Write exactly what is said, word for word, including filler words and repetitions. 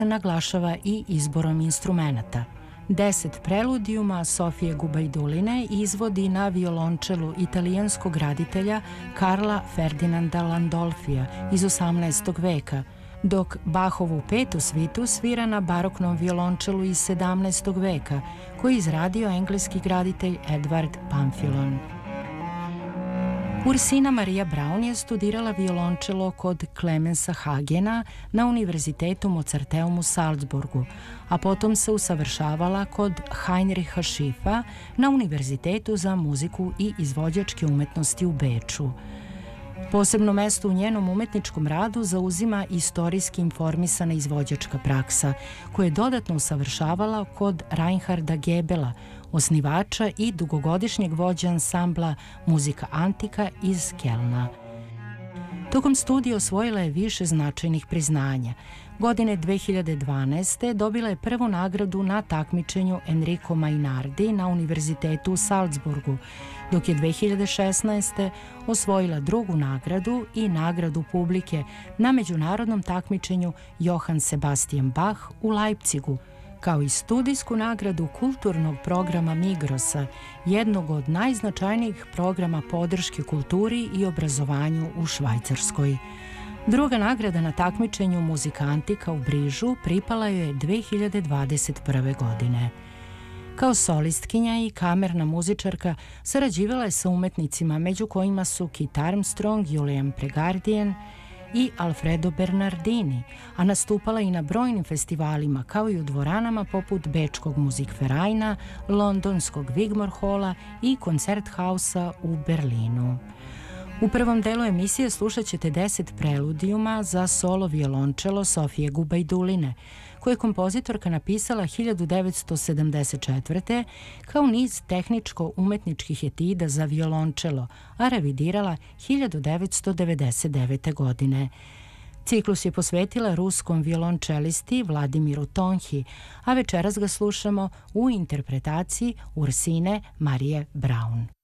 naglašava i izborom instrumenata. Deset preludijuma Sofije Gubajduline izvodi na violončelu italijanskog graditelja Karla Ferdinanda Landolfija iz osamnaestog veka, dok Bachovu petu svitu svira na baroknom violončelu iz sedamnaestog veka, koji je izradio engleski graditelj Edward Pamphilon. Ursina Marija Braun je studirala violončelo kod Clemensa Hagena na Univerzitetu Mozarteum u Salzburgu, a potom se usavršavala kod Heinricha Schiffa na Univerzitetu za muziku i izvođačke umetnosti u Beču. Posebno mesto u njenom umetničkom radu zauzima istorijski informisana izvođačka praksa, koju je dodatno usavršavala kod Reinharda Gebela, osnivača i dugogodišnjeg vođa ansambla Muzika Antika iz Kelna. Tokom studija osvojila je više značajnih priznanja. Godine dve hiljade dvanaeste. dobila je prvu nagradu na takmičenju Enrico Mainardi na Univerzitetu u Salzburgu, dok je dve hiljade šesnaeste. osvojila drugu nagradu i nagradu publike na međunarodnom takmičenju Johann Sebastian Bach u Leipzigu, kao i studijsku nagradu kulturnog programa Migrosa, jednog od najznačajnijih programa podrške kulturi i obrazovanju u Švajcarskoj. Druga nagrada na takmičenju Muzika Antika u Brižu pripala joj je dve hiljade dvadeset prve. godine. Kao solistkinja i kamerna muzičarka sarađivala je sa umetnicima, među kojima su Kit Armstrong, Julian Pregardien i Alfredo Bernardini, a nastupala i na brojnim festivalima, kao i u dvoranama poput Bečkog Musikvereina, Londonskog Wigmore Hala i Koncerthausa u Berlinu. U prvom delu emisije slušat ćete deset preludijuma za solo violončelo Sofije Gubajduline, koje je kompozitorka napisala hiljadu devetsto sedamdeset četvrte. kao niz tehničko-umetničkih etida za violončelo, a revidirala hiljadu devetsto devedeset devete. godine. Ciklus je posvetila ruskom violončelisti Vladimiru Tonhi, a večeras ga slušamo u interpretaciji Ursine Marije Braun.